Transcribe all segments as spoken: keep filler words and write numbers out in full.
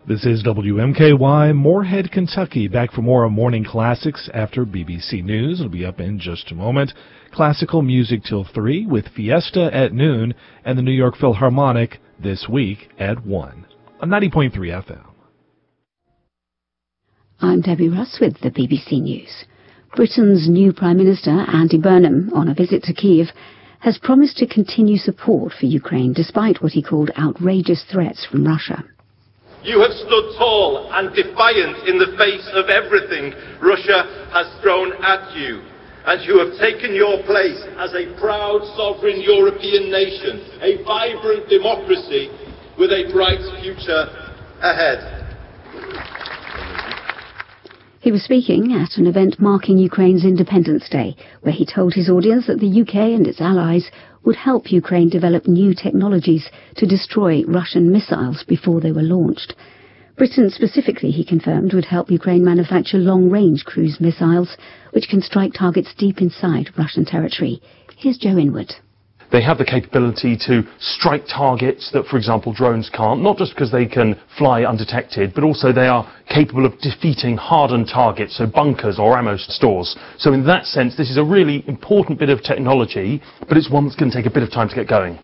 This is W M K Y, Moorhead, Kentucky. Back for more Morning Classics after B B C News. It'll be up in just a moment. Classical music till three with Fiesta at noon and the New York Philharmonic this week at one. On ninety point three F M. I'm Debbie Russ with the B B C News. Britain's new Prime Minister, Andy Burnham, on a visit to Kiev, has promised to continue support for Ukraine despite what he called outrageous threats from Russia. You have stood tall and defiant in the face of everything Russia has thrown at you, and you have taken your place as a proud sovereign European nation, a vibrant democracy with a bright future ahead. He was speaking at an event marking Ukraine's Independence Day, where he told his audience that the U K and its allies would help Ukraine develop new technologies to destroy Russian missiles before they were launched. Britain specifically, he confirmed, would help Ukraine manufacture long-range cruise missiles, which can strike targets deep inside Russian territory. Here's Joe Inwood. They have the capability to strike targets that, for example, drones can't, not just because they can fly undetected, but also they are capable of defeating hardened targets, so bunkers or ammo stores. So in that sense, this is a really important bit of technology, but it's one that's going to take a bit of time to get going.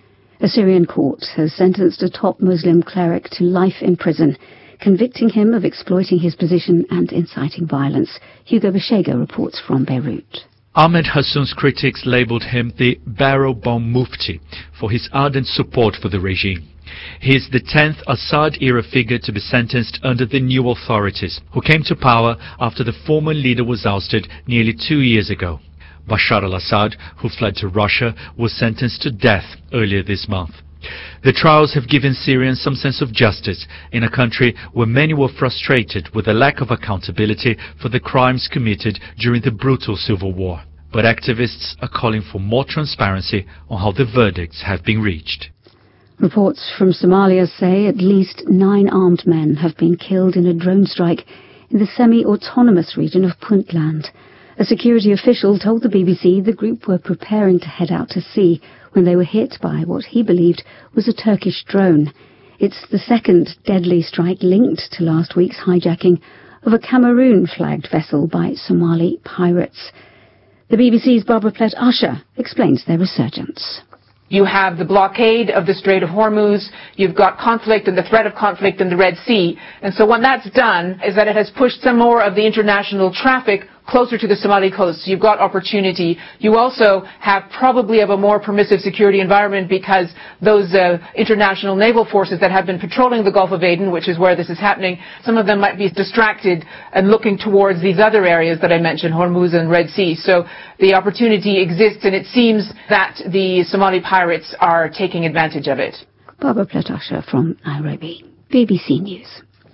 A Syrian court has sentenced a top Muslim cleric to life in prison, convicting him of exploiting his position and inciting violence. Hugo Beshego reports from Beirut. Ahmed Hassoun's critics labelled him the barrel bomb mufti for his ardent support for the regime. He is the tenth Assad-era figure to be sentenced under the new authorities, who came to power after the former leader was ousted nearly two years ago. Bashar al-Assad, who fled to Russia, was sentenced to death earlier this month. The trials have given Syrians some sense of justice in a country where many were frustrated with the lack of accountability for the crimes committed during the brutal civil war. But activists are calling for more transparency on how the verdicts have been reached. Reports from Somalia say at least nine armed men have been killed in a drone strike in the semi-autonomous region of Puntland. A security official told the B B C the group were preparing to head out to sea when they were hit by what he believed was a Turkish drone. It's the second deadly strike linked to last week's hijacking of a Cameroon-flagged vessel by Somali pirates. The B B C's Barbara Plett-Usher explains their resurgence. You have the blockade of the Strait of Hormuz, you've got conflict and the threat of conflict in the Red Sea, and so what that's done is that it has pushed some more of the international traffic closer to the Somali coast. So you've got opportunity. You also have probably of a more permissive security environment because those uh, international naval forces that have been patrolling the Gulf of Aden, which is where this is happening, some of them might be distracted and looking towards these other areas that I mentioned, Hormuz and Red Sea. So the opportunity exists, and it seems that the Somali pirates are taking advantage of it. Barbara Plett-Usher from Nairobi, B B C News.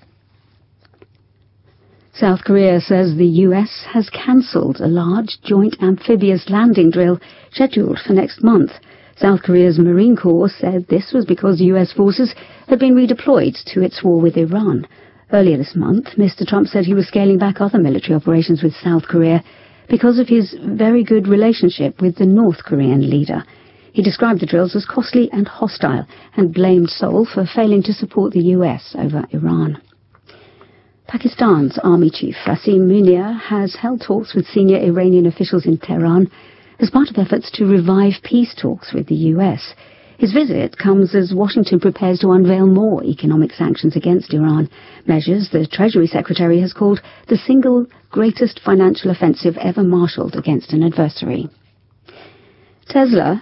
South Korea says the U S has cancelled a large joint amphibious landing drill scheduled for next month. South Korea's Marine Corps said this was because U S forces had been redeployed to its war with Iran. Earlier this month, Mister Trump said he was scaling back other military operations with South Korea because of his very good relationship with the North Korean leader. He described the drills as costly and hostile and blamed Seoul for failing to support the U S over Iran. Pakistan's army chief Asim Munir has held talks with senior Iranian officials in Tehran as part of efforts to revive peace talks with the U S. His visit comes as Washington prepares to unveil more economic sanctions against Iran, measures the Treasury Secretary has called the single greatest financial offensive ever marshalled against an adversary. Tesla